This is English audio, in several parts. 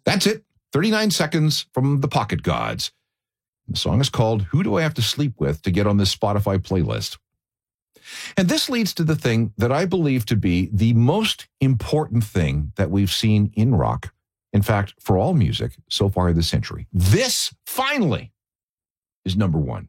That's it. 39 seconds from the Pocket Gods. The song is called Who Do I Have to Sleep With to get on this Spotify playlist? And this leads to the thing that I believe to be the most important thing that we've seen in rock, in fact, for all music so far this century. This, finally, is number one.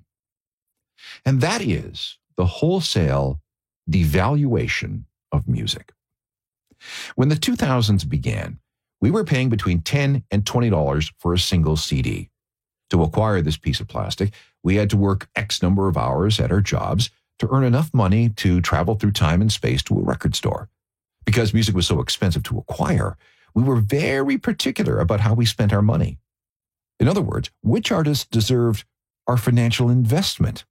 And that is the wholesale devaluation of music. When the 2000s began, we were paying between $10 and $20 for a single CD. To acquire this piece of plastic, we had to work X number of hours at our jobs to earn enough money to travel through time and space to a record store. Because music was so expensive to acquire, we were very particular about how we spent our money. In other words, which artists deserved our financial investment.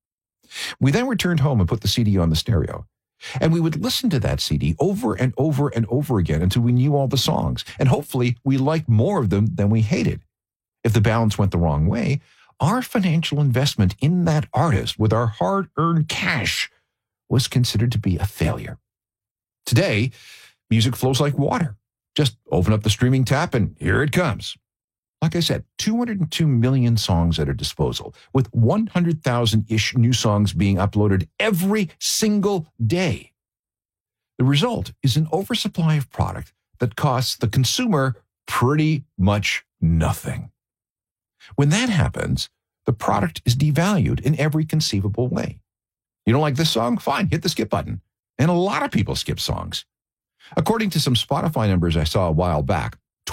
We then returned home and put the CD on the stereo. And we would listen to that CD over and over and over again until we knew all the songs. And hopefully we liked more of them than we hated. If the balance went the wrong way, our financial investment in that artist with our hard-earned cash was considered to be a failure. Today, music flows like water. Just open up the streaming tap and here it comes. Like I said, 202 million songs at our disposal, with 100,000-ish new songs being uploaded every single day. The result is an oversupply of product that costs the consumer pretty much nothing. When that happens, the product is devalued in every conceivable way. You don't like this song? Fine, hit the skip button. And a lot of people skip songs. According to some Spotify numbers I saw a while back,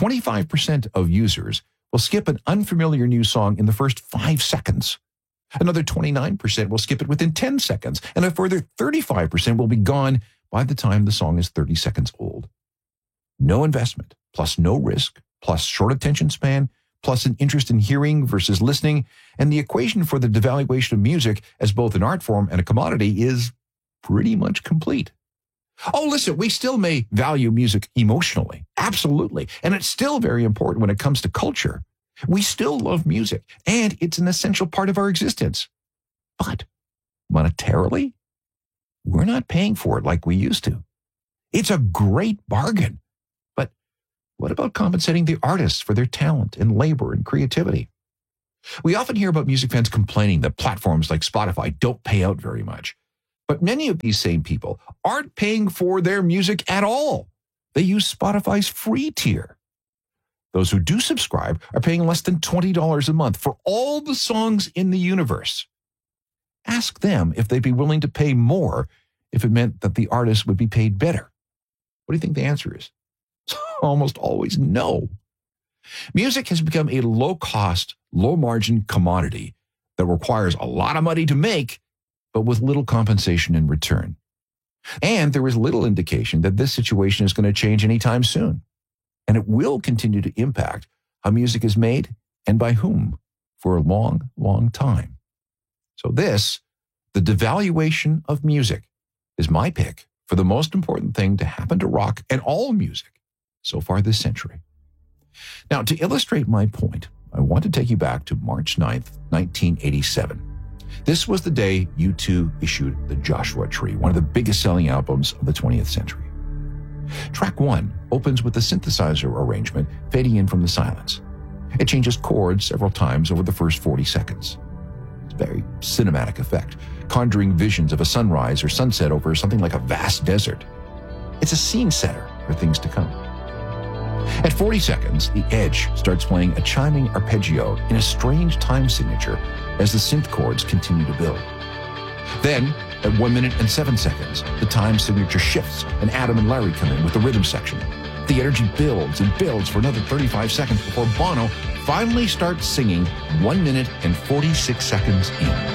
25% of users will skip an unfamiliar new song in the first 5 seconds. Another 29% will skip it within 10 seconds, and a further 35% will be gone by the time the song is 30 seconds old. No investment, plus no risk, plus short attention span, plus an interest in hearing versus listening, and the equation for the devaluation of music as both an art form and a commodity is pretty much complete. Oh, listen, we still may value music emotionally. Absolutely. And it's still very important when it comes to culture. We still love music, and it's an essential part of our existence. But monetarily, we're not paying for it like we used to. It's a great bargain. But what about compensating the artists for their talent and labor and creativity? We often hear about music fans complaining that platforms like Spotify don't pay out very much. But many of these same people aren't paying for their music at all. They use Spotify's free tier. Those who do subscribe are paying less than $20 a month for all the songs in the universe. Ask them if they'd be willing to pay more if it meant that the artist would be paid better. What do you think the answer is? Almost always no. Music has become a low-cost, low-margin commodity that requires a lot of money to make, but with little compensation in return. And there is little indication that this situation is going to change anytime soon. And it will continue to impact how music is made and by whom for a long, long time. So this, the devaluation of music, is my pick for the most important thing to happen to rock and all music so far this century. Now, to illustrate my point, I want to take you back to March 9th, 1987. This was the day U2 issued The Joshua Tree, one of the biggest selling albums of the 20th century. Track 1 opens with a synthesizer arrangement fading in from the silence. It changes chords several times over the first 40 seconds. It's a very cinematic effect, conjuring visions of a sunrise or sunset over something like a vast desert. It's a scene setter for things to come. At 40 seconds, the Edge starts playing a chiming arpeggio in a strange time signature as the synth chords continue to build. Then, at 1 minute and 7 seconds, the time signature shifts and Adam and Larry come in with the rhythm section. The energy builds and builds for another 35 seconds before Bono finally starts singing 1 minute and 46 seconds in.